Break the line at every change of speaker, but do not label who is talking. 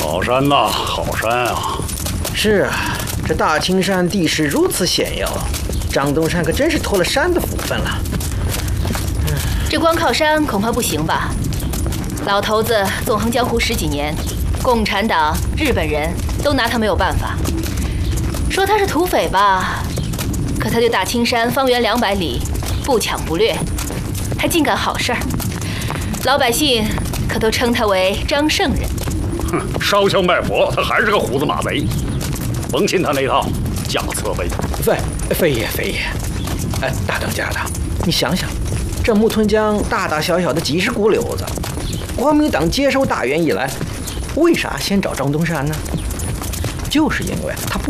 好山呐，好山啊！
是啊，这大青山地势如此险要，张东山可真是托了山的福分了。
这光靠山恐怕不行吧？老头子纵横江湖10几年，共产党、日本人都拿他没有办法。说他是土匪吧，可他对大青山方圆200里不抢不掠，还尽干好事儿。老百姓可都称他为张圣人。
哼，烧香拜佛，他还是个胡子马贼。甭信他那套假侧背。
飞爷，哎，大当家的，你想想，这木村江大大小小的几十股瘤子，国民党接收大员以来，为啥先找张东山呢？就是因为他不